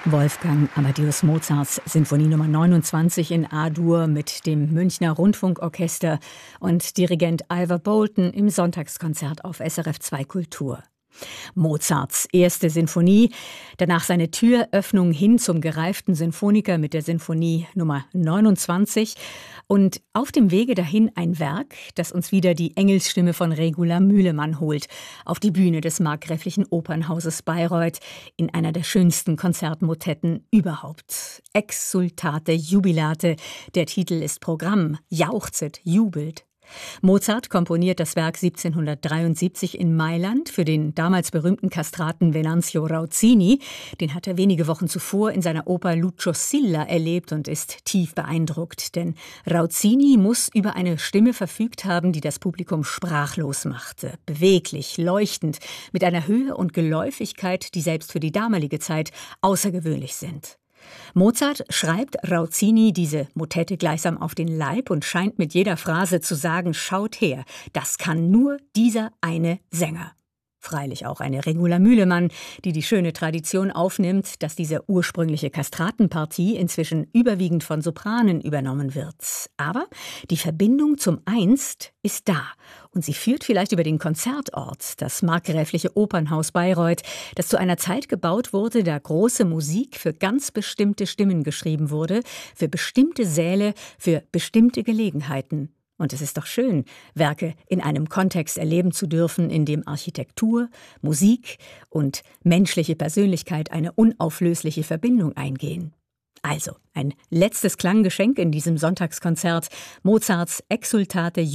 Wolfgang Amadeus Mozarts Sinfonie Nummer 29 in A-Dur mit dem Münchner Rundfunkorchester und Dirigent Ivor Bolton im Sonntagskonzert auf SRF 2 Kultur. Mozarts erste Sinfonie, danach seine Türöffnung hin zum gereiften Sinfoniker mit der Sinfonie Nummer 29 und auf dem Wege dahin ein Werk, das uns wieder die Engelsstimme von Regula Mühlemann holt, auf die Bühne des Markgräflichen Opernhauses Bayreuth in einer der schönsten Konzertmotetten überhaupt. Exsultate jubilate, der Titel ist Programm, jauchzet, jubelt. Mozart komponiert das Werk 1773 in Mailand für den damals berühmten Kastraten Venanzio Rauzzini. Den hat er wenige Wochen zuvor in seiner Oper Lucio Silla erlebt und ist tief beeindruckt. Denn Rauzzini muss über eine Stimme verfügt haben, die das Publikum sprachlos machte. Beweglich, leuchtend, mit einer Höhe und Geläufigkeit, die selbst für die damalige Zeit außergewöhnlich sind. Mozart schreibt Rauzzini diese Motette gleichsam auf den Leib und scheint mit jeder Phrase zu sagen: Schaut her, das kann nur dieser eine Sänger. Freilich auch eine Regula Mühlemann, die die schöne Tradition aufnimmt, dass diese ursprüngliche Kastratenpartie inzwischen überwiegend von Sopranen übernommen wird. Aber die Verbindung zum Einst ist da und sie führt vielleicht über den Konzertort, das Markgräfliche Opernhaus Bayreuth, das zu einer Zeit gebaut wurde, da große Musik für ganz bestimmte Stimmen geschrieben wurde, für bestimmte Säle, für bestimmte Gelegenheiten. Und es ist doch schön, Werke in einem Kontext erleben zu dürfen, in dem Architektur, Musik und menschliche Persönlichkeit eine unauflösliche Verbindung eingehen. Also, ein letztes Klanggeschenk in diesem Sonntagskonzert, Mozarts Exsultate